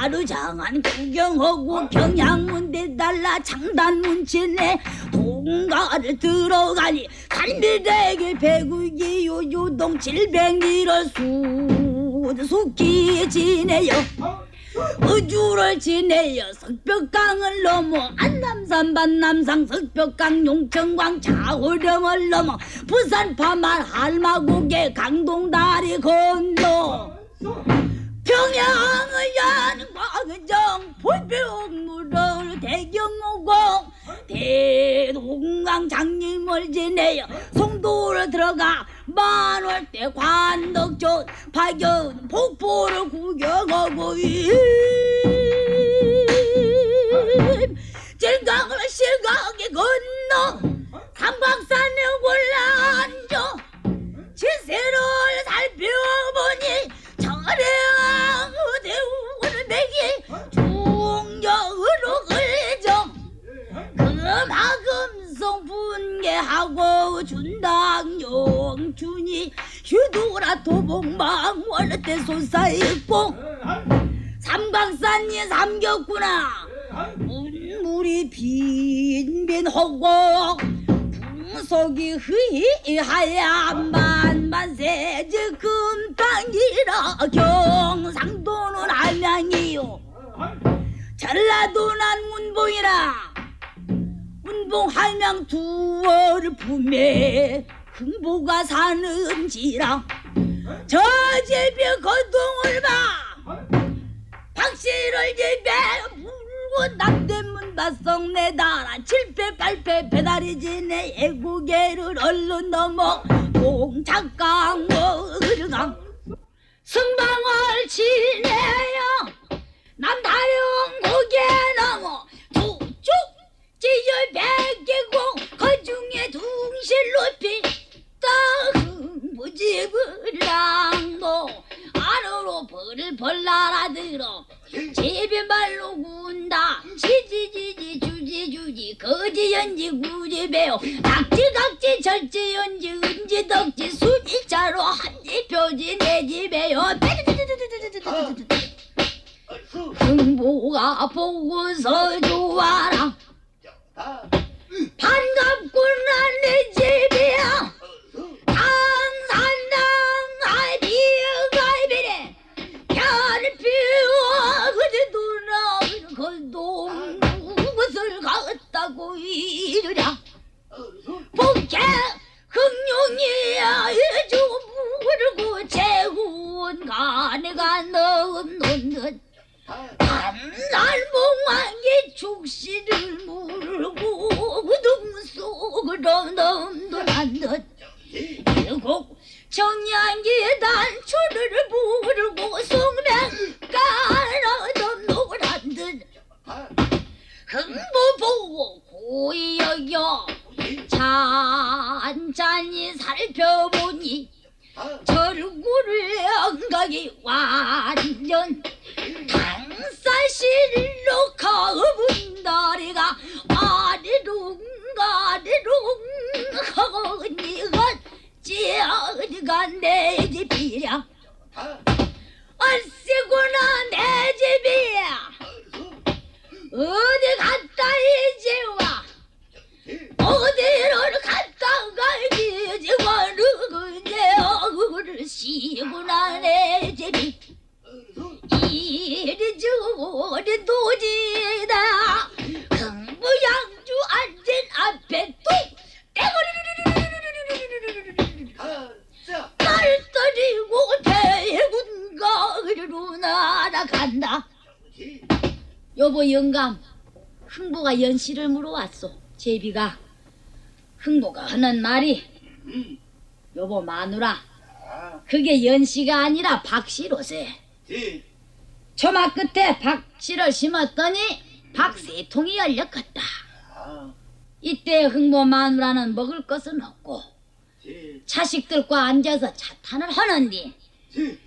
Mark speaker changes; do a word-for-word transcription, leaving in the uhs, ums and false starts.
Speaker 1: 가루장안 구경하고 경양문 대달라 장단문 지내 동가를 들어가니 갈미대기 배구기 요요동 칠백리를 수수기 지내요. 의주를 지내어 석벽강을 넘어 안남산 반남상 석벽강 용천광 자호령을 넘어 부산 파만 할마고개 강동다리 건너 평양의 양광정 볼병무를 대경호공 대동강 장님을 지내어 송도를 들어가 만월대 관덕전 파견 폭포를 구경하고 진강을 실강에 건너 삼광산에 올라앉아 지세를 살펴보니 정령 대우를 매기 중령으로 끌정 금하금성 분개하고 준당 용준이 휴두라 도봉망 월대 솟아있고 삼광산이 삼겼구나. 문물이 빈빈하고 풍속이 흐이하얀 만만세지 금땅이라 경상도는 한양이요. 전라도 난 운봉이라 운봉 한양 두어를 품에 흥보가 사는지라 저 집에 거동을 봐 박씨를 집에 물고 남대문 바성 내다라 칠패 팔패 배다리 지내 애고개를 얼른 넘어 동작강 을강 승방을 지내요. 남다령 고개 넘어 두쪽 지열 백개공 그중에 둥실 높이 땅흥부집을 랑도 안으로 벌을 벌나라들어 제비말로 군다 지지지지 주지주지 거지연지 구지배요 각지각지 절지연지 은지덕지 수지자로 한지표지 내집에요. 흥보가 보고서 좋아라 반갑구나 내 집이야. 강산당 아이비가이비래 별을 피워 그제 누나 걸동 무엇을 갔다고 이르랴 복해 흥룡이야 이주 부르고 재훈 가네가 넘놓는 감날몽왕의 축시를 물고 무등 속으로 넘도난 듯 일곱 청량기 단추를 부르고 송명가로 넘노란 듯 흥보 보고 고이 여겨 찬찬히 살펴보니 절구를 영각이 완전 당사실로 가은 다리가 아리룽 아리룽 어디가 어디가 내 집이랴 얼씨구나 내 집이야. 어디 갔다 이제 와 어디로 갔다 가야지 지금 그제 어르시구나 내 집이 이리 저리 도지다 흥부양주 앉은 앞에 뚝 날 떨리고 대군가으로 날아간다. 여보 영감 흥보가 연씨를 물어왔소. 제비가 흥보가 하는 말이 여보 마누라 그게 연씨가 아니라 박씨로세. 초막 끝에 박씨를 심었더니 박세통이 열렸겠다. 이때 흥보 마누라는 먹을 것은 없고 자식들과 앉아서 자탄을 하는데